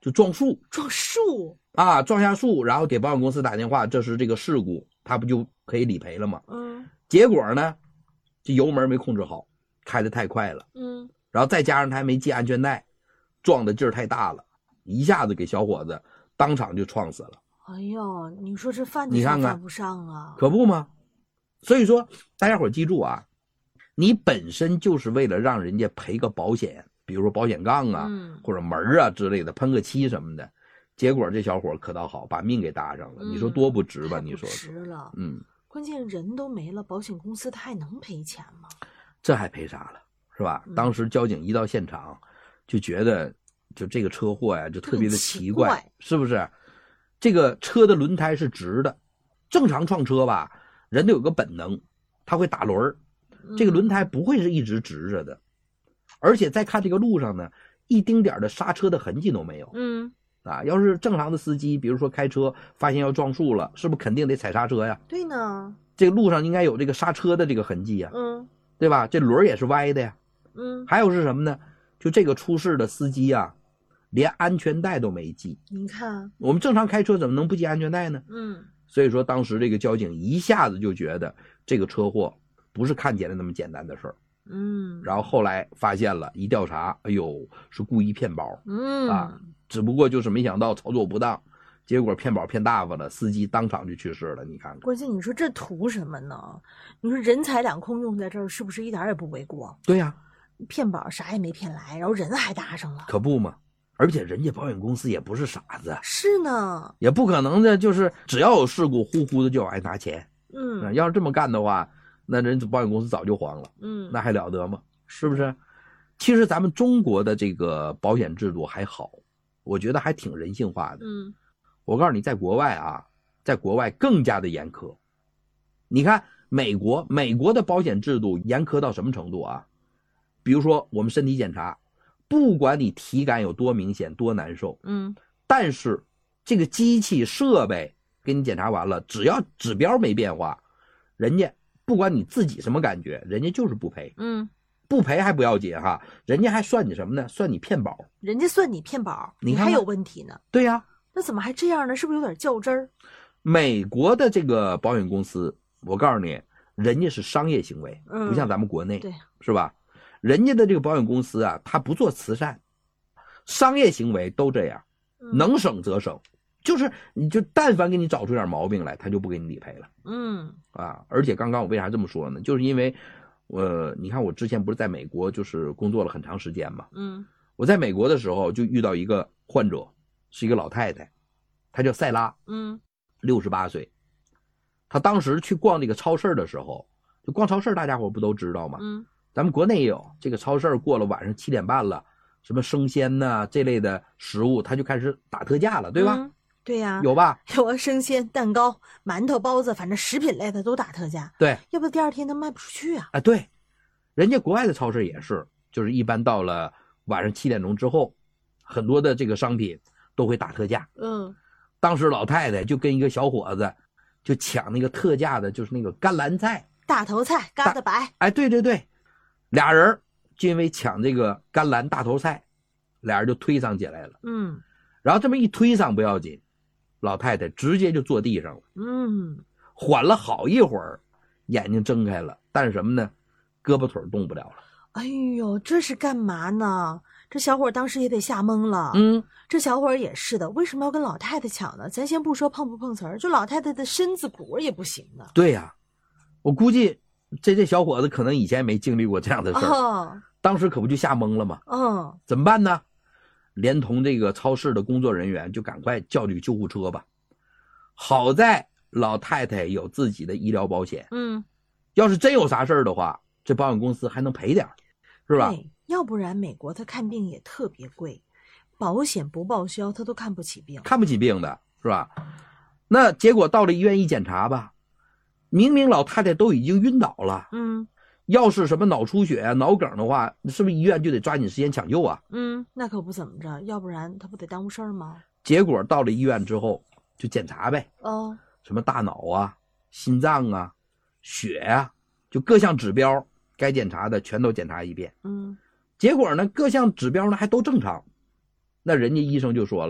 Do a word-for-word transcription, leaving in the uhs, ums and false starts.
就撞树， 撞树啊，撞下树，然后给保险公司打电话，这是这个事故，他不就可以理赔了吗？ 嗯， 结果呢，这油门没控制好，开得太快了， 嗯， 然后再加上他还没系安全带，撞的劲儿太大了，一下子给小伙子当场就撞死了。 哎呦，你说这犯得你看看上犯不上啊？ 可不吗？所以说大家伙记住啊，你本身就是为了让人家赔个保险，比如说保险杠啊、 嗯、 或者门啊之类的，喷个漆什么的，结果这小伙可倒好，把命给搭上了， 嗯、 你说多不值吧？ 你说值了， 嗯， 关键人都没了，保险公司他还能赔钱吗？ 这还赔啥了，是吧？ 嗯、 当时交警一到现场就觉得，就这个车祸呀，就特别的奇怪， 怪是不是？这个车的轮胎是直的，正常撞车吧，人都有个本能，他会打轮儿，这个轮胎不会是一直直着的，而且再看这个路上呢，一丁点的刹车的痕迹都没有。 嗯， 啊，要是正常的司机，比如说开车发现要撞树了，是不是肯定得踩刹车呀？ 对呢， 这个路上应该有这个刹车的这个痕迹呀， 嗯， 对吧？这轮也是歪的呀， 嗯， 还有是什么呢？就这个出事的司机啊，连安全带都没系。 你看， 我们正常开车怎么能不系安全带呢？ 嗯， 所以说当时这个交警一下子就觉得这个车祸不是看起来那么简单的事儿， 嗯， 然后后来发现了，一调查，哎呦，是故意骗保， 嗯啊，只不过就是没想到操作不当，结果骗保骗大发了，司机当场就去世了。你看看， 关键你说这图什么呢？你说人财两空用在这儿，是不是一点也不为过？ 对呀、啊， 骗保啥也没骗来，然后人还搭上了， 可不嘛。而且人家保险公司也不是傻子， 是呢， 也不可能的，就是只要有事故，呼呼的就往外拿钱。 嗯， 要是这么干的话，那人保险公司早就黄了， 嗯， 那还了得吗？是不是？其实咱们中国的这个保险制度还好，我觉得还挺人性化的。 嗯， 我告诉你，在国外啊，在国外更加的严苛。你看美国，美国的保险制度严苛到什么程度啊？比如说我们身体检查，不管你体感有多明显多难受， 嗯， 但是这个机器设备给你检查完了，只要指标没变化，人家不管你自己什么感觉，人家就是不赔。 嗯， 不赔还不要紧哈，人家还算你什么呢？算你骗保。 人家算你骗保， 你看还有问题呢。 对呀、啊， 那怎么还这样呢？是不是有点较真儿？ 美国的这个保险公司，我告诉你，人家是商业行为， 嗯、 不像咱们国内， 对， 是吧？人家的这个保险公司啊，他不做慈善，商业行为都这样，能省则省，就是你就但凡给你找出点毛病来，他就不给你理赔了。 嗯啊，而且刚刚我为啥这么说呢？就是因为，呃，你看我之前不是在美国就是工作了很长时间嘛， 嗯， 我在美国的时候就遇到一个患者，是一个老太太，她叫塞拉， 嗯， 六十八岁，她当时去逛这个超市的时候，就逛超市，大家伙不都知道吗？ 嗯。 咱们国内也有这个超市，过了晚上七点半了，什么生鲜呐、这类的食物，它就开始打特价了，对吧？ 嗯、对呀、啊， 有吧？ 有啊，生鲜、蛋糕、馒头、包子，反正食品类的都打特价。 对， 要不第二天它卖不出去啊。 啊，对，人家国外的超市也是，就是一般到了晚上七点钟之后，很多的这个商品都会打特价。 嗯， 当时老太太就跟一个小伙子就抢那个特价的，就是那个甘蓝菜、 大头菜、疙瘩白。 哎，对对对。俩人就因为抢这个甘蓝大头菜，俩人就推搡起来了。 嗯， 然后这么一推搡不要紧，老太太直接就坐地上了。 嗯， 缓了好一会儿，眼睛睁开了，但是什么呢？胳膊腿动不了了。 哎呦，这是干嘛呢？这小伙当时也得吓懵了。 嗯， 这小伙也是的，为什么要跟老太太抢呢？咱先不说碰不碰瓷儿，就老太太的身子骨也不行呢。 对呀、啊，我估计。这这小伙子可能以前没经历过这样的事儿， 哦、 当时可不就吓懵了吗？ 嗯， 怎么办呢？连同这个超市的工作人员就赶快叫这个救护车吧。好在老太太有自己的医疗保险， 嗯， 要是真有啥事儿的话，这保险公司还能赔点，是吧？ 对，要不然美国他看病也特别贵，保险不报销他都看不起病， 看不起病的是吧？那结果到了医院一检查吧。明明老太太都已经晕倒了， 嗯， 要是什么脑出血啊、脑梗的话，是不是医院就得抓紧时间抢救啊？ 嗯，那可不怎么着，要不然他不得耽误事儿吗？ 结果到了医院之后就检查呗， 哦， 什么大脑啊、心脏啊、血啊，就各项指标该检查的全都检查一遍。 嗯， 结果呢，各项指标呢还都正常，那人家医生就说了。